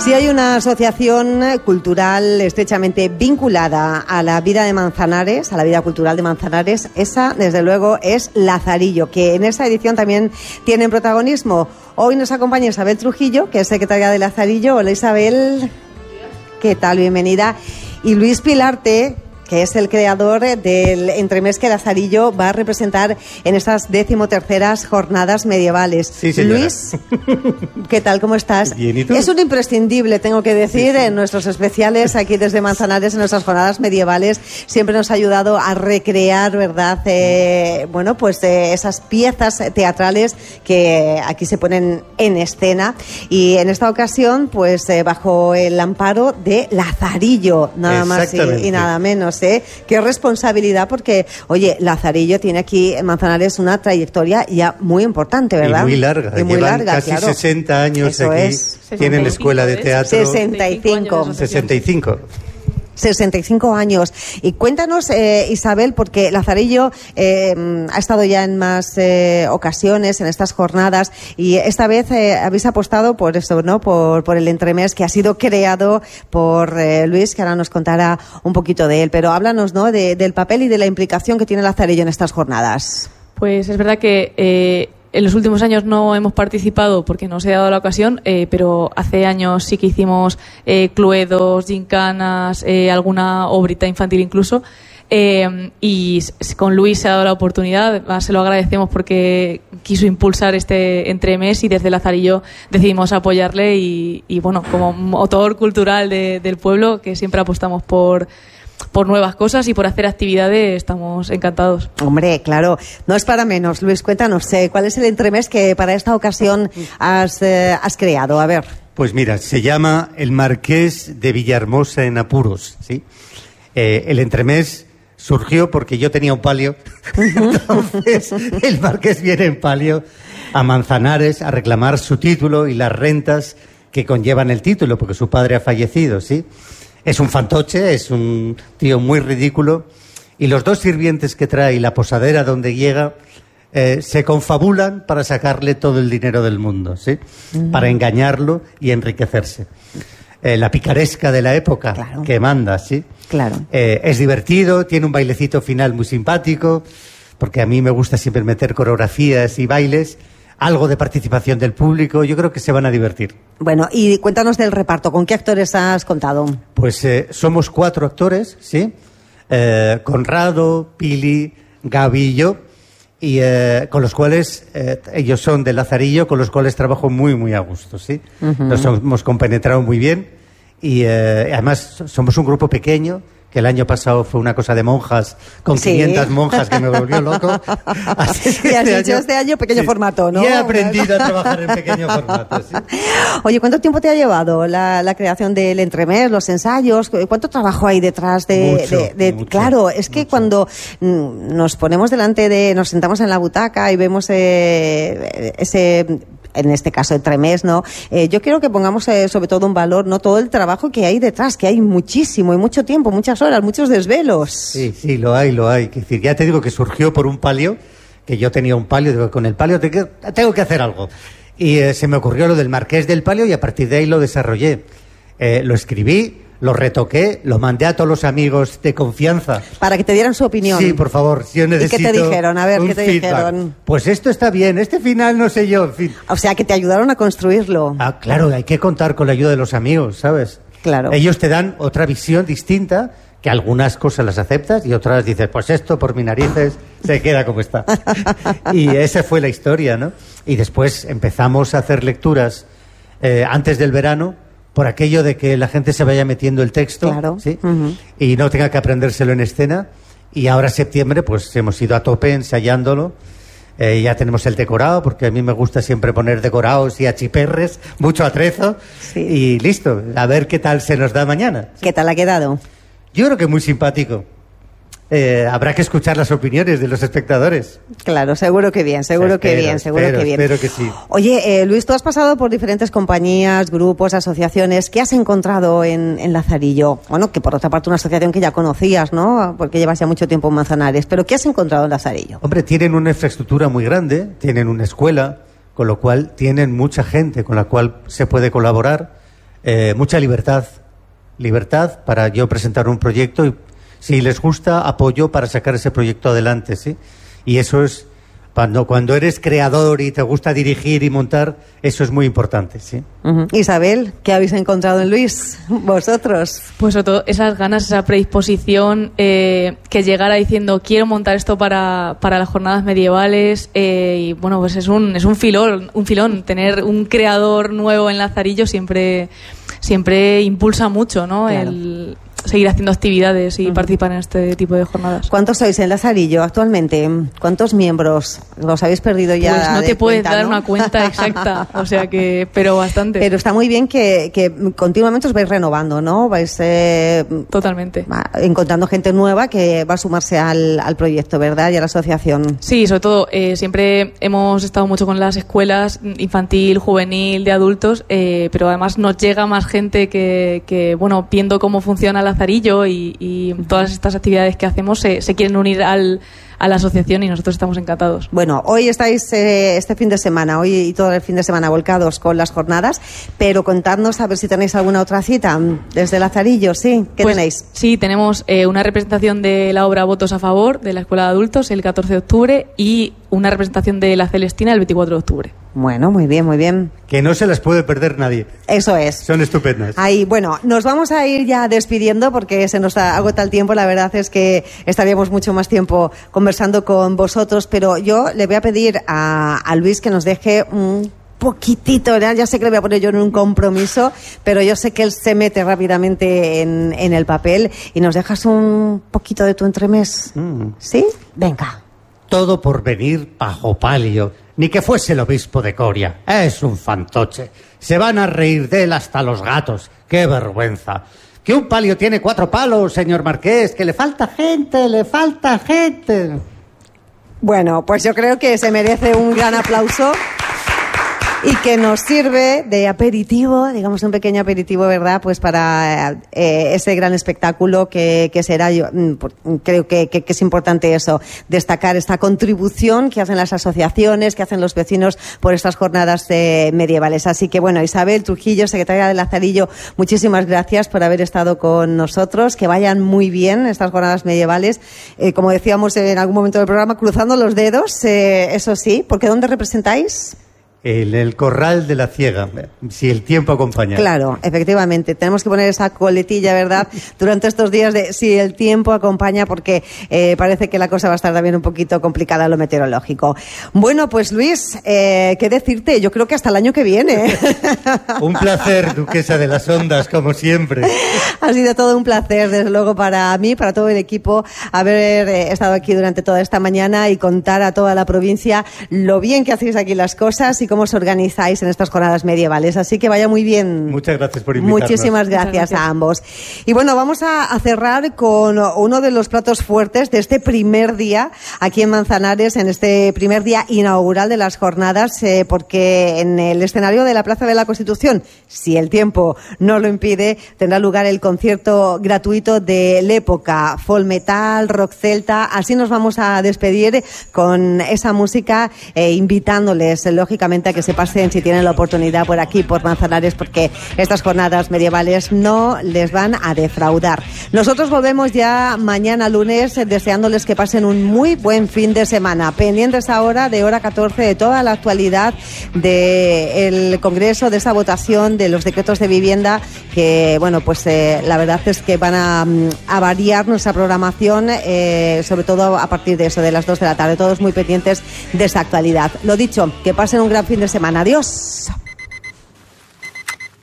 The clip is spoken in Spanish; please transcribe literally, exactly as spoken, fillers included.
Si hay una asociación cultural estrechamente vinculada a la vida de Manzanares, a la vida cultural de Manzanares, esa, desde luego, es Lazarillo, que en esta edición también tienen protagonismo. Hoy nos acompaña Isabel Trujillo, que es secretaria de Lazarillo. Hola, Isabel. ¿Qué tal? Bienvenida. Y Luis Pilarte, que es el creador del entremés que Lazarillo va a representar en estas decimoterceras jornadas medievales. Sí, señora. Luis, ¿qué tal? ¿Cómo estás? Bien, ¿y tú? Es un imprescindible, tengo que decir, sí, sí. En nuestros especiales aquí desde Manzanares, en nuestras jornadas medievales, siempre nos ha ayudado a recrear, ¿verdad? Eh, bueno, pues eh, esas piezas teatrales que aquí se ponen en escena. Y en esta ocasión, pues eh, bajo el amparo de Lazarillo, nada más y, y nada menos. ¿Eh? Qué responsabilidad, porque, oye, Lazarillo tiene aquí en Manzanares una trayectoria ya muy importante, ¿verdad? Y muy larga. Y muy Llevan larga, casi claro. sesenta años Eso aquí. Es. Tienen la escuela de teatro. sesenta y cinco. sesenta y cinco. sesenta y cinco años. Y cuéntanos, eh, Isabel, porque Lazarillo eh, ha estado ya en más eh, ocasiones en estas jornadas y esta vez eh, habéis apostado por eso, ¿no? Por, por el entremés que ha sido creado por eh, Luis, que ahora nos contará un poquito de él. Pero háblanos, ¿no? De, del papel y de la implicación que tiene Lazarillo en estas jornadas. Pues es verdad que eh, en los últimos años no hemos participado porque no se ha dado la ocasión, eh, pero hace años sí que hicimos eh, cluedos, gincanas, eh, alguna obrita infantil incluso. Eh, y con Luis se ha dado la oportunidad, se lo agradecemos porque quiso impulsar este entremés y desde Lazarillo decidimos apoyarle y, y bueno, como motor cultural de, del pueblo, que siempre apostamos por por nuevas cosas y por hacer actividades, estamos encantados. Hombre, claro, no es para menos. Luis, cuéntanos, eh, ¿cuál es el entremés que para esta ocasión has, eh, has creado? A ver. Pues mira, se llama El Marqués de Villahermosa en apuros, ¿sí? Eh, el entremés surgió porque yo tenía un palio, entonces el Marqués viene en palio a Manzanares a reclamar su título y las rentas que conllevan el título, porque su padre ha fallecido, ¿sí? Es un fantoche, es un tío muy ridículo, y los dos sirvientes que trae y la posadera donde llega eh, se confabulan para sacarle todo el dinero del mundo, ¿sí? Uh-huh. Para engañarlo y enriquecerse. Eh, la picaresca de la época, claro, que manda, ¿sí? Claro. Eh, es divertido, tiene un bailecito final muy simpático, porque a mí me gusta siempre meter coreografías y bailes, algo de participación del público, yo creo que se van a divertir. Bueno, y cuéntanos del reparto, ¿con qué actores has contado? Pues eh, somos cuatro actores, ¿sí? Eh, Conrado, Pili, Gaby y yo, y eh, con los cuales, eh, ellos son de Lazarillo, con los cuales trabajo muy, muy a gusto, ¿sí? Uh-huh. Nos hemos compenetrado muy bien y eh, además somos un grupo pequeño, que el año pasado fue una cosa de monjas, con sí. quinientas monjas, que me volvió loco. Así que y has este dicho año, este año pequeño sí, formato, ¿no? Y he aprendido a trabajar en pequeño formato, sí. Oye, ¿cuánto tiempo te ha llevado la, la creación del entremés, los ensayos? ¿Cuánto trabajo hay detrás de...? Mucho, de, de mucho, claro, es que mucho. Cuando nos ponemos delante de... Nos sentamos en la butaca y vemos eh, ese... en este caso entremés, ¿no? Eh, yo quiero que pongamos eh, sobre todo un valor, ¿no? Todo el trabajo que hay detrás, que hay muchísimo y mucho tiempo, muchas horas, muchos desvelos. Sí, sí, lo hay, lo hay. Es decir, ya te digo que surgió por un palio, que yo tenía un palio, digo, con el palio tengo que hacer algo. Y eh, se me ocurrió lo del Marqués del Palio y a partir de ahí lo desarrollé. Eh, lo escribí, lo retoqué, lo mandé a todos los amigos de confianza. Para que te dieran su opinión. Sí, por favor, yo necesito. ¿Y qué te dijeron? A ver, ¿qué te feedback. dijeron? Pues esto está bien, este final no sé yo, en fin. O sea, que te ayudaron a construirlo. Ah, claro, hay que contar con la ayuda de los amigos, ¿sabes? Claro. Ellos te dan otra visión distinta, que algunas cosas las aceptas y otras dices, pues esto por mis narices se queda como está. Y esa fue la historia, ¿no? Y después empezamos a hacer lecturas eh, antes del verano, por aquello de que la gente se vaya metiendo el texto, claro. ¿sí? Uh-huh. Y no tenga que aprendérselo en escena. Y ahora septiembre, pues hemos ido a tope ensayándolo. Eh, ya tenemos el decorado, porque a mí me gusta siempre poner decorados y achiperres, mucho atrezo. Sí. Y listo, a ver qué tal se nos da mañana. ¿Qué tal ha quedado? Yo creo que muy simpático. Eh, habrá que escuchar las opiniones de los espectadores. Claro, seguro que bien, seguro espero, que bien, seguro espero, que bien. Espero que sí. Oye, eh, Luis, tú has pasado por diferentes compañías, grupos, asociaciones. ¿Qué has encontrado en, en Lazarillo? Bueno, que por otra parte una asociación que ya conocías, ¿no? Porque llevas ya mucho tiempo en Manzanares. Pero ¿qué has encontrado en Lazarillo? Hombre, tienen una infraestructura muy grande, tienen una escuela, con lo cual tienen mucha gente con la cual se puede colaborar. eh, mucha libertad. Libertad para yo presentar un proyecto y, si les gusta, apoyo para sacar ese proyecto adelante, ¿sí? Y eso es, cuando, cuando eres creador y te gusta dirigir y montar, eso es muy importante, ¿sí? Uh-huh. Isabel, ¿qué habéis encontrado en Luis? ¿Vosotros? Pues sobre todo esas ganas, esa predisposición, eh, que llegara diciendo quiero montar esto para, para las jornadas medievales, eh, y bueno, pues es un, es un filón, un filón. Tener un creador nuevo en Lazarillo siempre, siempre impulsa mucho, ¿no? Claro. El seguir haciendo actividades y Uh-huh. participar en este tipo de jornadas. ¿Cuántos sois en Lazarillo actualmente? ¿Cuántos miembros? ¿Los habéis perdido ya? Pues no de te puedes cuenta, dar ¿no? una cuenta exacta, o sea que, pero bastante. Pero está muy bien que, que continuamente os vais renovando, ¿no? Vais eh, Totalmente. encontrando gente nueva que va a sumarse al, al proyecto, ¿verdad? Y a la asociación. Sí, sobre todo, eh, siempre hemos estado mucho con las escuelas infantil, juvenil, de adultos, eh, pero además nos llega más gente que, que bueno, viendo cómo funciona Lazarillo y, y todas estas actividades que hacemos se, se quieren unir al, a la asociación y nosotros estamos encantados. Bueno, hoy estáis eh, este fin de semana, hoy y todo el fin de semana volcados con las jornadas, pero contadnos a ver si tenéis alguna otra cita desde Lazarillo, ¿sí? ¿Qué Pues, tenéis? Sí, tenemos eh, una representación de la obra Votos a Favor de la Escuela de Adultos el catorce de octubre y una representación de La Celestina el veinticuatro de octubre. Bueno, muy bien, muy bien. Que no se las puede perder nadie. Eso es. Son estupendas. Ahí, bueno, nos vamos a ir ya despidiendo porque se nos agota el tiempo. La verdad es que estaríamos mucho más tiempo conversando con vosotros, pero yo le voy a pedir a, a Luis que nos deje un poquitito, ¿verdad? Ya sé que le voy a poner yo en un compromiso, pero yo sé que él se mete rápidamente en, en el papel y nos dejas un poquito de tu entremés. Mm. ¿Sí? Venga. Todo por venir bajo palio, ni que fuese el obispo de Coria. Es un fantoche. Se van a reír de él hasta los gatos. ¡Qué vergüenza! Que un palio tiene cuatro palos, señor Marqués, que le falta gente, le falta gente. Bueno, pues yo creo que se merece un gran aplauso y que nos sirve de aperitivo, digamos un pequeño aperitivo, ¿verdad? Pues para eh, ese gran espectáculo que, que será, yo mm, creo que, que, que es importante eso, destacar esta contribución que hacen las asociaciones, que hacen los vecinos por estas jornadas eh, medievales. Así que bueno, Isabel Trujillo, secretaria de Lazarillo, muchísimas gracias por haber estado con nosotros, que vayan muy bien estas jornadas medievales, eh, como decíamos en algún momento del programa, cruzando los dedos, eh, eso sí, porque ¿dónde representáis? El, el corral de la ciega, si el tiempo acompaña. Claro, efectivamente. Tenemos que poner esa coletilla, ¿verdad? Durante estos días de si el tiempo acompaña, porque eh, parece que la cosa va a estar también un poquito complicada lo meteorológico. Bueno, pues Luis, eh, ¿qué decirte? Yo creo que hasta el año que viene. Un placer, duquesa de las ondas, como siempre. Ha sido todo un placer, desde luego, para mí, para todo el equipo, haber eh, estado aquí durante toda esta mañana y contar a toda la provincia lo bien que hacéis aquí las cosas y cómo os organizáis en estas jornadas medievales. Así que vaya muy bien. Muchas gracias por invitarnos. Muchísimas gracias, gracias. a ambos. Y bueno, vamos a, a cerrar con uno de los platos fuertes de este primer día aquí en Manzanares, en este primer día inaugural de las jornadas, eh, porque en el escenario de la Plaza de la Constitución, si el tiempo no lo impide, tendrá lugar el concierto gratuito de L'Época, folk metal, rock celta. Así nos vamos a despedir con esa música, eh, invitándoles, lógicamente, a que se pasen, si tienen la oportunidad, por aquí, por Manzanares, porque estas jornadas medievales no les van a defraudar. Nosotros volvemos ya mañana lunes, deseándoles que pasen un muy buen fin de semana. Pendientes ahora de hora catorce de toda la actualidad del Congreso, de esa votación de los decretos de vivienda, que, bueno, pues eh, la verdad es que van a, a variar nuestra programación, eh, sobre todo a partir de eso, de las dos de la tarde. Todos muy pendientes de esa actualidad. Lo dicho, que pasen un gran fin de semana. Adiós.